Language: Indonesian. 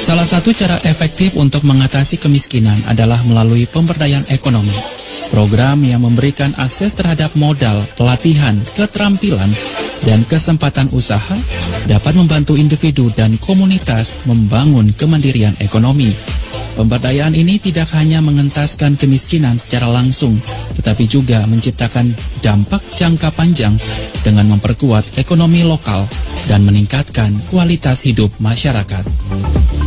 Salah satu cara efektif untuk mengatasi kemiskinan adalah melalui pemberdayaan ekonomi. Program yang memberikan akses terhadap modal, pelatihan, keterampilan, dan kesempatan usaha dapat membantu individu dan komunitas membangun kemandirian ekonomi. Pemberdayaan ini tidak hanya mengentaskan kemiskinan secara langsung, tetapi juga menciptakan dampak jangka panjang dengan memperkuat ekonomi lokal dan meningkatkan kualitas hidup masyarakat.